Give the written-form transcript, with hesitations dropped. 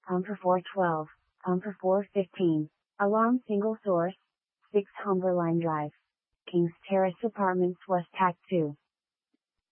for 412, for 415. Alarm single source, 6 Humberline Drive. Kings Terrace Apartments West Pack 2.